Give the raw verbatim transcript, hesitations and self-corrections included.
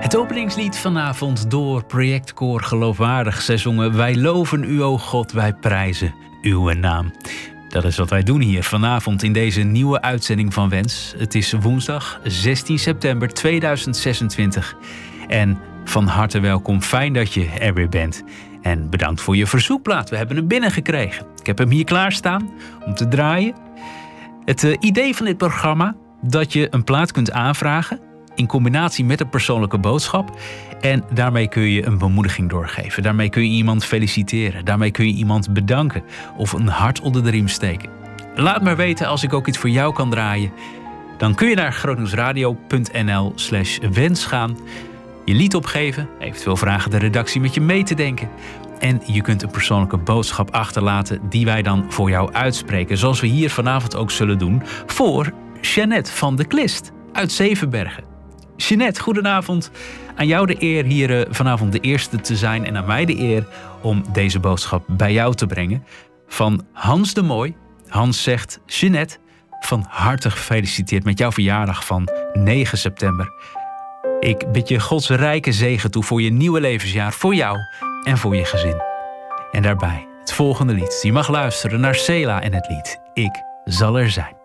Het openingslied vanavond door Projectkoor Geloofwaardig. Zij zongen Wij loven u, o God, wij prijzen uw naam. Dat is wat wij doen hier vanavond in deze nieuwe uitzending van Wens. Het is woensdag zestien september tweeduizend zesentwintig. En van harte welkom, fijn dat je er weer bent. En bedankt voor je verzoekplaat, we hebben hem binnengekregen. Ik heb hem hier klaarstaan om te draaien. Het uh, idee van dit programma, dat je een plaat kunt aanvragen in combinatie met een persoonlijke boodschap. En daarmee kun je een bemoediging doorgeven. Daarmee kun je iemand feliciteren. Daarmee kun je iemand bedanken of een hart onder de riem steken. Laat maar weten als ik ook iets voor jou kan draaien. Dan kun je naar grootnieuwsradio.nl slash wens gaan. Je lied opgeven, eventueel vragen de redactie met je mee te denken. En je kunt een persoonlijke boodschap achterlaten die wij dan voor jou uitspreken. Zoals we hier vanavond ook zullen doen voor Jeannette van de Klist uit Zevenbergen. Jeannette, goedenavond. Aan jou de eer hier vanavond de eerste te zijn en aan mij de eer om deze boodschap bij jou te brengen. Van Hans de Mooi. Hans zegt, Jeannette, van harte gefeliciteerd met jouw verjaardag van negen september. Ik bid je Gods rijke zegen toe voor je nieuwe levensjaar, voor jou en voor je gezin. En daarbij het volgende lied. Je mag luisteren naar Sela en het lied Ik zal er zijn.